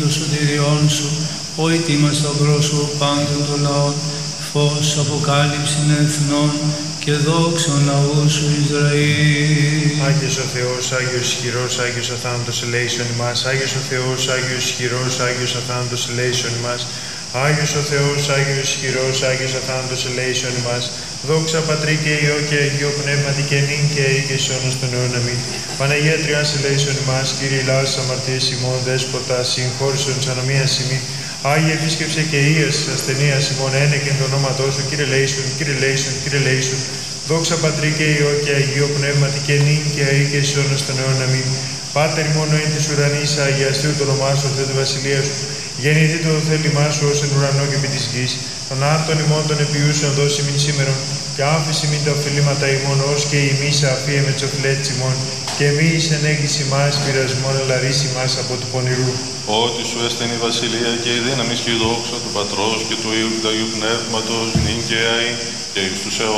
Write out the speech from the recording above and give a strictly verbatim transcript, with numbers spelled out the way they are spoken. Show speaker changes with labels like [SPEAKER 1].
[SPEAKER 1] των σωτηριών σου, ο ετοίμας αυρός σου πάντων των λαών, φως αποκάλυψην εθνών και δόξον λαού σου Ισραήλ.
[SPEAKER 2] Άγιος ο Θεός, Άγιος ισχυρός, Άγιος αθάνατος ελέησον ημάς. Άγιος ο Θεός, Άγιος ισχυρός, Άγιος αθάνατος ελέησον ημάς. Άγιος ο Θεός, Άγιος ισχυρός, Άγιος αθάνατος ελέησον ημάς. Δόξα Πατρί και Υιό και Αγίο Πνεύματι και νυν και αεί και εις αιώνας των αιώνων αμήν. Παναγία Τριάς ελέησον ημάς, Κύριε Λάος αμαρτίες ημών, Δέσποτα, συγχώρησον της ανομίας ημί. Άγιε επίσκεψε και ίας της ασθενείας ημών, ένεκεν το ονόματό σου, Κύριε λέησον, Κύριε λέησον, Κύριε λέησον. Δόξα Πατρί και Υιό και Αγίο Πνεύματι και νυν και αεί και εις αιώνας των αιώνων αμήν. Πάτερ ημών εν της ουρανής, αγιαστείου το όνομά σου, Θεέ τη βασιλεία σου. Γεννηθεί το θέλημά σου ως εν ουρανό και επί της γης. Των άρτων ημών των επιούσεων δώσει μην σήμερον, και άφηση μην τα οφειλήματα ημών, ως και ημείς αφίε με τις οφειλέτης ημών. Και μη εις ενέγγιση μας πειρασμόν, αλλά ρίση μας από του πονηρού.
[SPEAKER 3] Ότι σου έστειν η βασιλεία και η δύναμη και η δόξα του Πατρός και του Υιού και του Αγίου Πνεύματος, νυν και αεί και εις τους αιώνας.